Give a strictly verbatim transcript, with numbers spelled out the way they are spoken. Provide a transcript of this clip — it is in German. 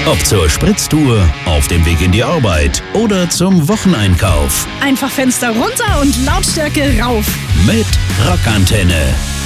Ob zur Spritztour, auf dem Weg in die Arbeit oder zum Wocheneinkauf. Einfach Fenster runter und Lautstärke rauf. Mit Rockantenne.